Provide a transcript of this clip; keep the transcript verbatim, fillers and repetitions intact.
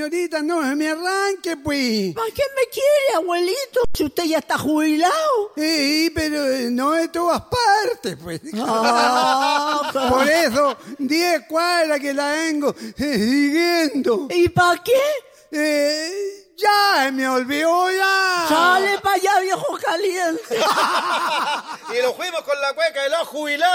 señorita, no me arranque, pues. ¿Para qué me quiere, abuelito? Si usted ya está jubilado. Sí, pero eh, no de todas partes, pues. Ah, pero- Por eso, diez cuadras que la vengo eh, siguiendo. ¿Y para qué? Eh, ya, me olvidó ya. Sale para allá, viejo caliente. Y lo fuimos con la cueca de los jubilados.